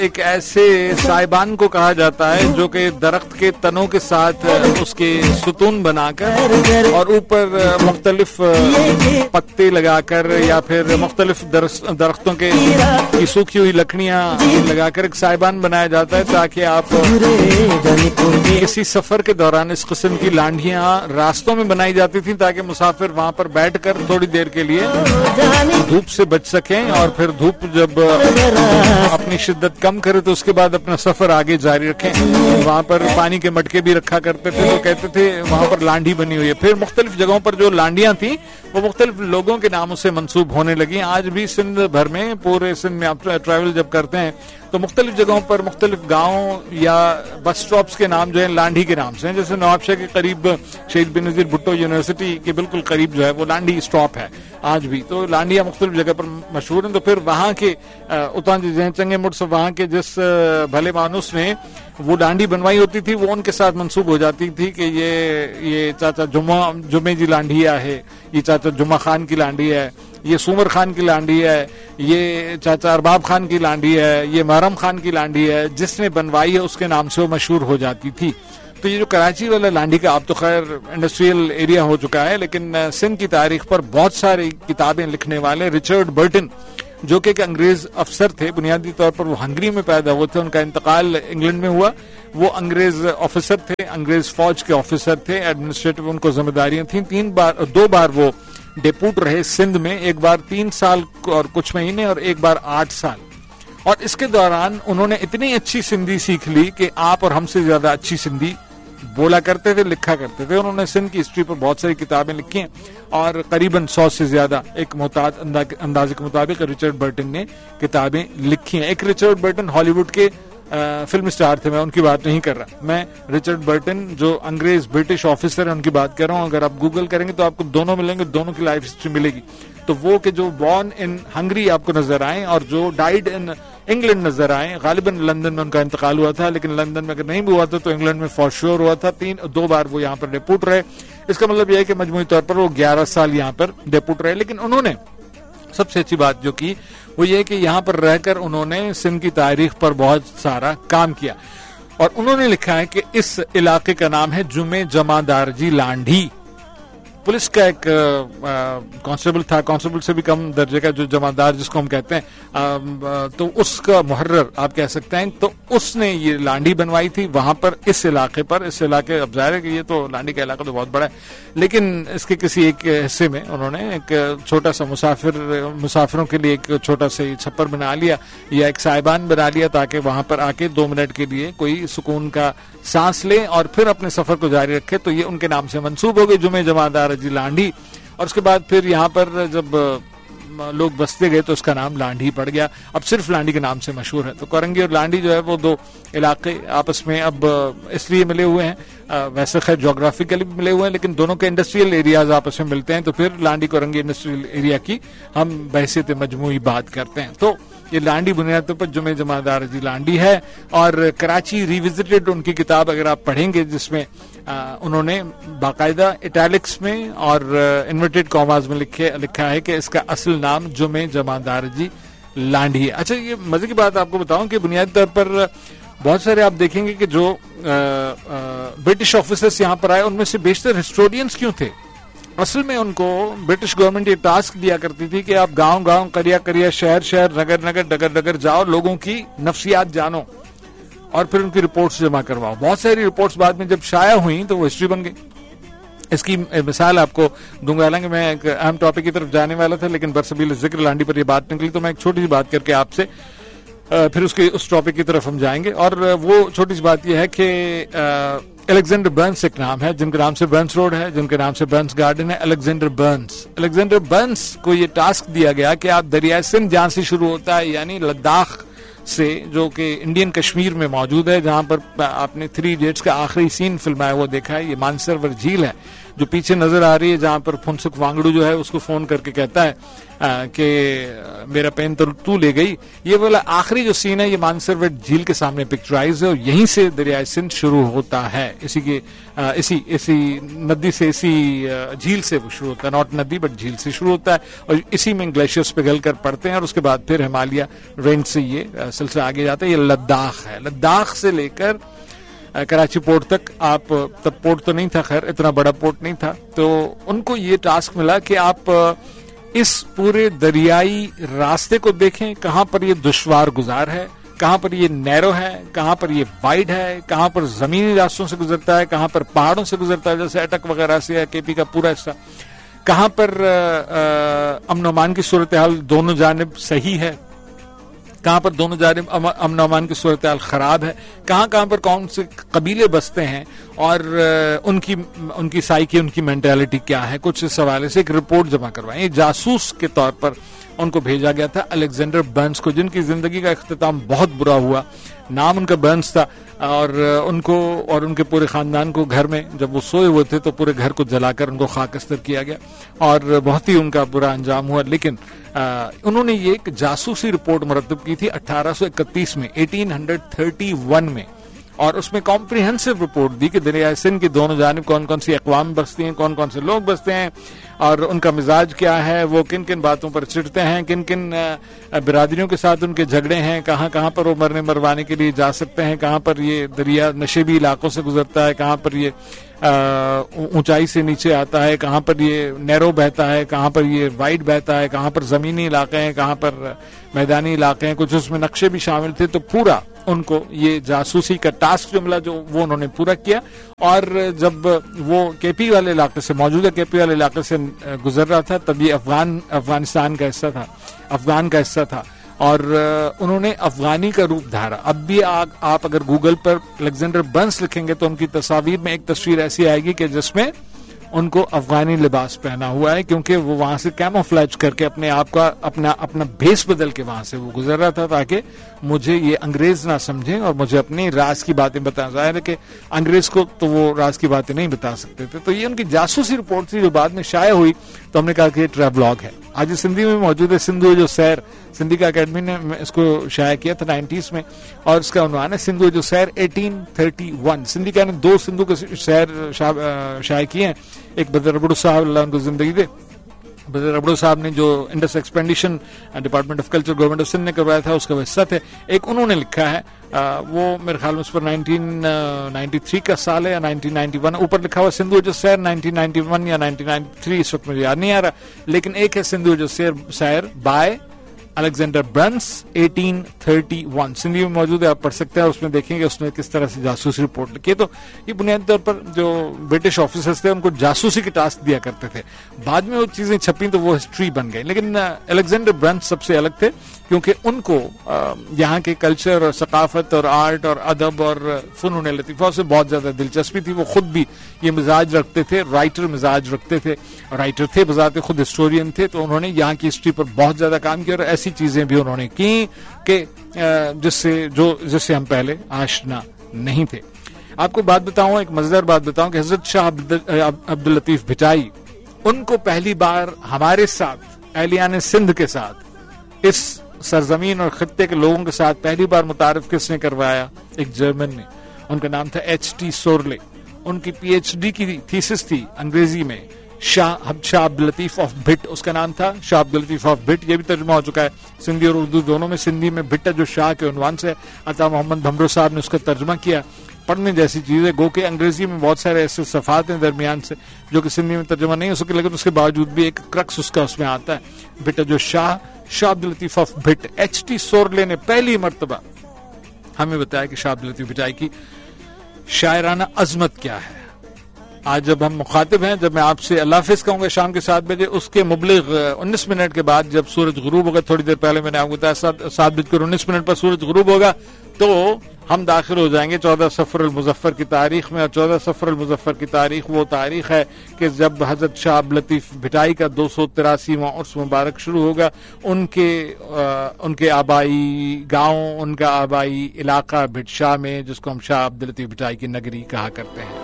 ایک ایسے سائبان کو کہا جاتا ہے جو کہ درخت کے تنوں کے ساتھ اس کے ستون بنا کر اور اوپر مختلف پتے لگا کر یا پھر مختلف درختوں کے سوکھی ہوئی لکڑیاں لگا کر ایک سائبان بنایا جاتا ہے تاکہ آپ کسی سفر کے دوران اس قسم کی لانڈیاں راستوں میں بنائی جاتی تھیں تاکہ مسافر وہاں پر بیٹھ کر تھوڑی دیر کے لیے دھوپ سے بچ سکیں اور پھر دھوپ جب اپنی شدت کم کرے تو اس کے بعد اپنا سفر آگے جاری رکھیں. وہاں پر پانی کے مٹکے بھی رکھا کرتے تھے تو کہتے تھے وہاں پر لانڈی بنی ہوئی ہے. پھر مختلف جگہوں پر جو لانڈیاں تھیں وہ مختلف لوگوں کے ناموں سے منسوب ہونے لگی. آج بھی سندھ بھر میں, پورے سندھ میں آپ ٹریول جب کرتے ہیں تو مختلف جگہوں پر مختلف گاؤں یا بس سٹاپس کے نام جو ہیں لانڈی کے نام سے ہیں. جیسے نواب شاہ کے قریب شہید بینظیر بھٹو یونیورسٹی کے بالکل قریب جو ہے وہ لانڈی سٹاپ ہے آج بھی. تو لانڈیاں مختلف جگہ پر مشہور ہیں. تو پھر وہاں کے چنگے مٹ سے وہاں کے جس بھلے مانوس نے وہ لانڈی بنوائی ہوتی تھی وہ ان کے ساتھ منسوب ہو جاتی تھی کہ یہ چاچا جمعہ جی لانڈیا ہے, یہ چاچا جمعہ خان کی لانڈی ہے, یہ سومر خان کی لانڈی ہے, یہ چاچا ارباب خان کی لانڈی ہے, یہ محرم خان کی لانڈی ہے. جس نے بنوائی ہے اس کے نام سے وہ مشہور ہو جاتی تھی. تو یہ جو کراچی والا لانڈی کا اب تو خیر انڈسٹریل ایریا ہو چکا ہے, لیکن سندھ کی تاریخ پر بہت ساری کتابیں لکھنے والے رچرڈ برٹن جو کہ ایک انگریز افسر تھے, بنیادی طور پر وہ ہنگری میں پیدا ہوئے تھے, ان کا انتقال انگلینڈ میں ہوا. وہ انگریز آفیسر تھے, انگریز فوج کے آفیسر تھے, ایڈمنسٹریٹو ان کو ذمہ داریاں تھیں. 2 بار وہ ڈیپوٹ رہے سندھ میں, ایک بار 3 سال اور کچھ مہینے اور ایک بار 8 سال. اور اس کے دوران انہوں نے اتنی اچھی سندھی سیکھ لی کہ آپ اور ہم سے زیادہ اچھی سندھی بولا کرتے تھے, لکھا کرتے تھے. انہوں نے سندھ کی ہسٹری پر بہت ساری کتابیں لکھی ہیں اور قریباً 100 سے زیادہ ایک محتاط اندازے کے مطابق رچرڈ برٹن نے کتابیں لکھی ہیں. ایک رچرڈ برٹن ہالی ووڈ کے فلم اسٹار تھے, میں ان کی بات نہیں کر رہا, میں رچرڈ برٹن جو انگریز برٹش آفیسر ہیں ان کی بات کر رہا ہوں. اگر آپ گوگل کریں گے تو آپ کو دونوں ملیں گے, دونوں کی لائف ہسٹری ملے گی. تو وہ کہ جو بورن ان ہنگری آپ کو نظر آئیں اور جو ڈائیڈ ان انگلینڈ نظر آئیں. غالباً لندن میں ان کا انتقال ہوا تھا, لیکن لندن میں اگر نہیں بھی ہوا تھا تو انگلینڈ میں فار شیور ہوا تھا. 2 بار وہ یہاں پر ڈیپوٹ رہے. اس کا مطلب یہ ہے کہ مجموعی طور پر وہ 11 سال یہاں پر ڈیپوٹ رہے. لیکن انہوں نے سب سے اچھی بات جو کی وہ یہ کہ یہاں پر رہ کر انہوں نے سندھ کی تاریخ پر بہت سارا کام کیا. اور انہوں نے لکھا ہے کہ اس علاقے کا نام ہے جمع جمعدار جی لانڈھی. پولیس کا ایک کانسٹیبل تھا, کانسٹیبل سے بھی کم درجے کا جو جمعدار جس کو ہم کہتے ہیں, تو اس کا محرر آپ کہہ سکتے ہیں. تو اس نے یہ لانڈی بنوائی تھی وہاں پر اس علاقے پر. اس علاقے اب ظاہر ہے کہ یہ تو لانڈی کا علاقہ تو بہت بڑا ہے, لیکن اس کے کسی ایک حصے میں انہوں نے ایک چھوٹا سا مسافروں کے لیے ایک چھوٹا سا چھپر بنا لیا یا ایک سائبان بنا لیا تاکہ وہاں پر آ کے 2 منٹ کے لیے کوئی سکون کا سانس لے اور پھر اپنے سفر کو جاری رکھے. تو یہ ان کے نام سے منسوب ہو گئی جمع جمعدار جی لانڈی. اور اس کے بعد پھر یہاں پر جب لوگ بستے گئے تو اس کا نام لانڈھی پڑ گیا. اب صرف لانڈھی کے نام سے مشہور ہے. تو کورنگی اور لانڈھی جو ہے وہ 2 علاقے آپس میں اب اس لیے ملے ہوئے ہیں, ویسے خیر جغرافیکلی بھی ملے ہوئے ہیں, لیکن دونوں کے انڈسٹریل ایریاز آپس میں ملتے ہیں. تو پھر لانڈھی کورنگی انڈسٹریل ایریا کی ہم بحثیت مجموعی بات کرتے ہیں. تو یہ لانڈی بنیاد طور پر جمع جمعدار جی لانڈی ہے. اور کراچی ریوزٹڈ ان کی کتاب اگر آپ پڑھیں گے جس میں انہوں نے باقاعدہ اٹیلکس میں اور انورٹڈ کاماز میں لکھا ہے کہ اس کا اصل نام جمع جمعدار جی لانڈی ہے. اچھا, یہ مزے کی بات آپ کو بتاؤں کہ بنیادی طور پر بہت سارے آپ دیکھیں گے کہ جو برٹش آفیسرز یہاں پر آئے ان میں سے بیشتر ہسٹورینز کیوں تھے. اصل میں ان کو برٹش گورنمنٹ یہ ٹاسک دیا کرتی تھی کہ آپ گاؤں گاؤں, قریہ شہر, نگر ڈگر جاؤ, لوگوں کی نفسیات جانو اور پھر ان کی رپورٹس جمع کرواؤ. بہت ساری رپورٹس بعد میں جب شائع ہوئیں تو وہ ہسٹری بن گئی. اس کی مثال آپ کو دوں گا, حالانکہ میں ایک اہم ٹاپک کی طرف جانے والا تھا لیکن برسبیل ذکر لانڈی پر یہ بات نکلی تو میں ایک چھوٹی سی بات کر کے آپ سے پھر اس ٹاپک کی طرف ہم جائیں گے. اور وہ چھوٹی سی بات یہ ہے کہ الیگزینڈر برنس ایک نام ہے جن کے نام سے برنس روڈ ہے, جن کے نام سے برنس گارڈن ہے. الیگزینڈر برنس کو یہ ٹاسک دیا گیا کہ آپ دریائے سندھ جہاں سے شروع ہوتا ہے یعنی لداخ سے, جو کہ انڈین کشمیر میں موجود ہے, جہاں پر آپ نے 3 ایڈیٹس کا آخری سین فلم ہے وہ دیکھا ہے, یہ مانسروور جھیل ہے, جو پیچھے نظر آ رہی ہے جہاں پر پھنسک وانگڑو جو ہے اس کو فون کر کے کہتا ہے کہ میرا پین تو لے گئی. یہ والا آخری جو سین ہے یہ مانسروٹ جھیل کے سامنے پکچرائز ہے اور یہیں سے دریائے سندھ شروع ہوتا ہے. اسی ندی سے, اسی جھیل سے وہ شروع ہوتا ہے, ناٹ ندی بٹ جھیل سے شروع ہوتا ہے اور اسی میں گلیشیئرز پگھل کر پڑتے ہیں اور اس کے بعد پھر ہمالیہ رینج سے یہ سلسلہ آگے جاتا ہے. یہ لداخ ہے. لداخ سے لے کر کراچی پورٹ تک, آپ تب پورٹ تو نہیں تھا, خیر اتنا بڑا پورٹ نہیں تھا, تو ان کو یہ ٹاسک ملا کہ آپ اس پورے دریائی راستے کو دیکھیں, کہاں پر یہ دشوار گزار ہے, کہاں پر یہ نیرو ہے, کہاں پر یہ وائڈ ہے, کہاں پر زمینی راستوں سے گزرتا ہے, کہاں پر پہاڑوں سے گزرتا ہے جیسے اٹک وغیرہ سے یا کے پی کا پورا حصہ, کہاں پر امن و امان کی صورتحال دونوں جانب صحیح ہے, کہاں پر دونوں جانب امن و امان کی صورتحال خراب ہے, کہاں پر کون سے قبیلے بستے ہیں اور ان کی سائیکی, ان کی مینٹیلٹی کیا ہے. کچھ اس حوالے سے ایک رپورٹ جمع کروائیں. جاسوس کے طور پر ان کو بھیجا گیا تھا الیگزینڈر برنس کو, جن کی زندگی کا اختتام بہت برا ہوا. نام ان کا برنس تھا اور ان کو اور ان کے پورے خاندان کو گھر میں جب وہ سوئے ہوئے تھے تو پورے گھر کو جلا کر ان کو خاکستر کیا گیا اور بہت ہی ان کا برا انجام ہوا. لیکن انہوں نے یہ ایک جاسوسی رپورٹ مرتب کی تھی 1831 میں, 1831 میں, اور اس میں کمپریہنسو رپورٹ دی کہ دریائے سندھ کی دونوں جانب کون کون سی اقوام بستی ہیں, کون کون سے لوگ بستے ہیں اور ان کا مزاج کیا ہے, وہ کن کن باتوں پر چڑھتے ہیں, کن کن برادریوں کے ساتھ ان کے جھگڑے ہیں, کہاں پر وہ مرنے مروانے کے لیے جا سکتے ہیں, کہاں پر یہ دریا نشیبی علاقوں سے گزرتا ہے, کہاں پر یہ اونچائی سے نیچے آتا ہے, کہاں پر یہ نیرو بہتا ہے, کہاں پر یہ وائڈ بہتا ہے, کہاں پر زمینی علاقے ہیں, کہاں پر میدانی علاقے ہیں. کچھ اس میں نقشے بھی شامل تھے. تو پورا ان کو یہ جاسوسی کا ٹاسک جو ملا جو وہ انہوں نے پورا کیا. اور جب وہ کے پی والے علاقے سے, موجودہ کے پی والے علاقے سے گزر رہا تھا, تب یہ افغانستان کا حصہ تھا, افغان کا حصہ تھا, اور انہوں نے افغانی کا روپ دھارا. اب بھی آپ اگر گوگل پر الیگزینڈر برنس لکھیں گے تو ان کی تصاویر میں ایک تصویر ایسی آئے گی کہ جس میں ان کو افغانی لباس پہنا ہوا ہے, کیونکہ وہ وہاں سے کیموفلیج کر کے اپنے آپ کا اپنا بھیس بدل کے وہاں سے وہ گزر رہا تھا تاکہ مجھے یہ انگریز نہ سمجھیں اور مجھے اپنی راز کی باتیں بتائیں. ظاہر ہے کہ انگریز کو تو وہ راز کی باتیں نہیں بتا سکتے تھے. تو یہ ان کی جاسوسی رپورٹ تھی جو بعد میں شائع ہوئی, تو ہم نے کہا کہ یہ ٹریولاگ ہے. آج سندھی میں موجود ہے, سندھو جو سیر, سندھی کا اکیڈمی نے اس کو شائع کیا تھا 90s میں, اور اس کا عنوان ہے سندھو جو سیر 1831. سندھی کا نے 2 سندھو کے سیر شائع کیے ہیں. ایک بدر ربڑو صاحب, اللہ ان کو زندگی دے, بدر ربڑو صاحب نے جو Indus ایکسپینڈیشن department of culture government of Sindh نے کروایا تھا اس کا وہ حصہ تھے. ایک انہوں نے لکھا ہے, وہ میرے خیال میں اس پر 1993 کا سال ہے یا 1991, اوپر لکھا ہوا سندھو جو سیر 1991 یا 1993, اس وقت مجھے یاد نہیں آ رہا. لیکن ایک ہے سندھو جو سیر بائے الیگزینڈر برنس 1831, سندھی میں موجود ہے, آپ پڑھ سکتے ہیں. اس میں دیکھیں گے اس نے کس طرح سے جاسوسی رپورٹ لکھی. تو یہ بنیادی طور پر جو برٹش آفیسرز تھے ان کو جاسوسی کے ٹاسک دیا کرتے تھے. بعد میں وہ چیزیں چھپیں تو وہ ہسٹری بن گئی. لیکن الیگزینڈر برنس سب سے الگ تھے کیونکہ ان کو یہاں کے کلچر اور ثقافت اور آرٹ اور ادب اور فنون لطیفہ سے بہت زیادہ دلچسپی تھی. وہ خود بھی یہ مزاج رکھتے تھے, رائٹر مزاج رکھتے تھے, رائٹر تھے بذات خود, ہسٹورین تھے. تو انہوں نے یہاں کی ہسٹری پر بہت زیادہ کام کیا اور ایسی چیزیں بھی انہوں نے کی کہ جس سے ہم پہلے آشنا نہیں تھے. آپ کو بات بتاؤں, ایک مزیدار بات بتاؤں کہ حضرت شاہ عبداللطیف بھٹائی, ان کو پہلی بار ہمارے ساتھ, اہلیان سندھ کے ساتھ, اس سرزمین اور خطے کے لوگوں کے ساتھ پہلی بار متعارف کس نے کروایا؟ ایک جرمن نے. ان کا نام تھا ایچ ٹی سورلے. ان کی پی ایچ ڈی کی تھیسس تھی انگریزی میں شاہ عبداللطیف آف بھٹ. اس کا نام تھا شاہ عبداللطیف آف بھٹ. یہ بھی ترجمہ ہو چکا ہے سندھی اور اردو دونوں میں. سندھی میں بھٹ جو شاہ کے عنوان سے, عطا محمد بھمرو صاحب نے اس کا ترجمہ کیا. پڑھنے جیسی چیز ہے, گو کہ انگریزی میں بہت سارے ایسے صفحات ہیں درمیان سے جو کہ سندھی میں ترجمہ نہیں ہو سکے, لیکن اس کے باوجود بھی ایک کرکس اس کا اس میں آتا ہے. بھٹ جو شاہ Abdul Latif of Bhatt. H T سورلے نے پہلی مرتبہ ہمیں بتایا کہ شاہ عبداللطیف بھٹائی کی شاعرانہ عظمت کیا ہے. آج جب ہم مخاطب ہیں, جب میں آپ سے اللہ حافظ کہوں گا شام کے 7 بجے, اس کے مبلغ 19 منٹ کے بعد جب سورج غروب ہوگا, تھوڑی دیر پہلے میں نے آپ کو بتایا 7:19 پر سورج غروب ہوگا, تو ہم داخل ہو جائیں گے 14 صفر المظفر کی تاریخ میں. اور 14 صفر المظفر کی تاریخ وہ تاریخ ہے کہ جب حضرت شاہ عبداللطیف بھٹائی کا 283واں عرس مبارک شروع ہوگا. ان کے آبائی گاؤں, ان کا آبائی علاقہ بھٹ شاہ میں, جس کو ہم شاہ عبداللطیف بھٹائی کی نگری کہا کرتے ہیں.